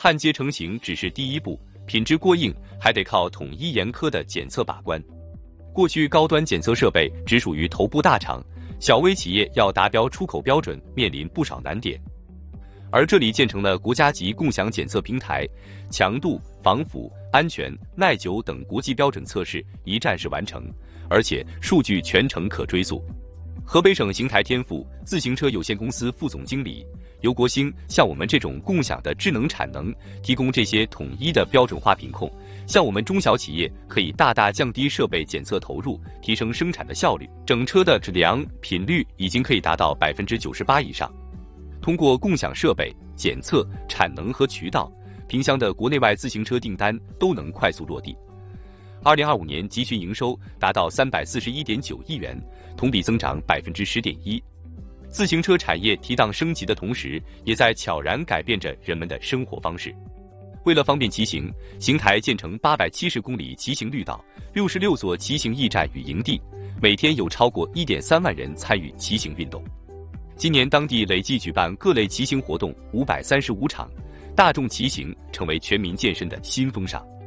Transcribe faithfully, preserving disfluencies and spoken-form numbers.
焊接成型只是第一步，品质过硬还得靠统一严苛的检测把关。过去高端检测设备只属于头部大厂，小微企业要达标出口标准面临不少难点。而这里建成了国家级共享检测平台，强度、防腐、安全、耐久等国际标准测试一站式完成，而且数据全程可追溯。河北省邢台天赋自行车有限公司副总经理尤国兴，像我们这种共享的智能产能，提供这些统一的标准化品控，像我们中小企业可以大大降低设备检测投入，提升生产的效率，整车的质量品率已经可以达到百分之九十八以上。通过共享设备、检测、产能和渠道，萍乡的国内外自行车订单都能快速落地。二零二五年集群营收达到三百四十一点九亿元，同比增长百分之十点一。自行车产业提档升级的同时，也在悄然改变着人们的生活方式。为了方便骑行，邢台建成八百七十公里骑行绿道，六十六座骑行驿站与营地，每天有超过一点三万人参与骑行运动。今年当地累计举办各类骑行活动五百三十五场，大众骑行成为全民健身的新风尚。